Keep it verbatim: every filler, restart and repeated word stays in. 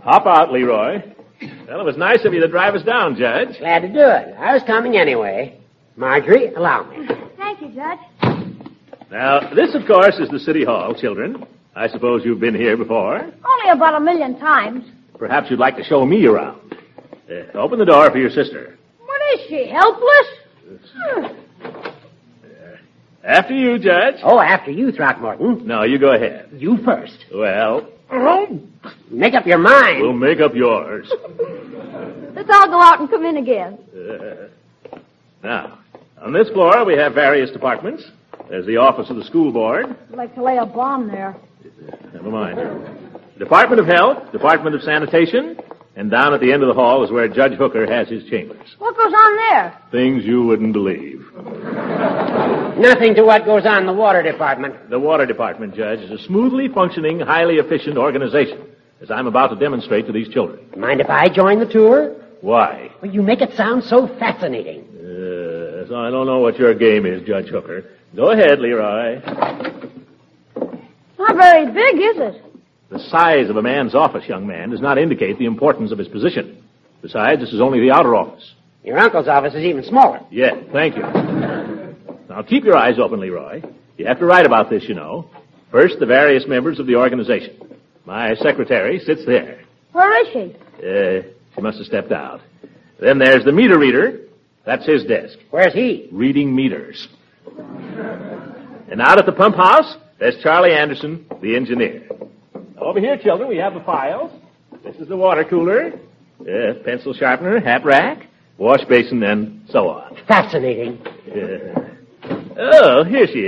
Hop out, Leroy. Well, it was nice of you to drive us down, Judge. Glad to do it. I was coming anyway. Marjorie, allow me. Thank you, Judge. Now, this, of course, is the City Hall, children. I suppose you've been here before. Only about a million times. Perhaps you'd like to show me around. Uh, open the door for your sister. What is she, helpless? After you, Judge. Oh, after you, Throckmorton. No, you go ahead. You first. Well, Make up your mind. we'll make up yours. Let's all go out and come in again. Uh, now, on this floor, we have various departments. There's the office of the school board. I'd like to lay a bomb there. Never mind. Department of Health, Department of Sanitation, and down at the end of the hall is where Judge Hooker has his chambers. What goes on there? Things you wouldn't believe. Nothing to what goes on in the water department. The Water Department, Judge, is a smoothly functioning, highly efficient organization, as I'm about to demonstrate to these children. Mind if I join the tour? Why? Well, you make it sound so fascinating. Uh, so I don't know what your game is, Judge Hooker. Go ahead, Leroy. Not very big, is it? The size of a man's office, young man, does not indicate the importance of his position. Besides, this is only the outer office. Your uncle's office is even smaller. Yeah, thank you. Now, keep your eyes open, Leroy. You have to write about this, you know. First, the various members of the organization. My secretary sits there. Where is she? Uh, she must have stepped out. Then there's the meter reader. That's his desk. Where's he? Reading meters. And out at the pump house, there's Charlie Anderson, the engineer. Over here, children, we have the files. This is the water cooler, uh, pencil sharpener, hat rack, wash basin, and so on. Fascinating. Uh, oh, here she is.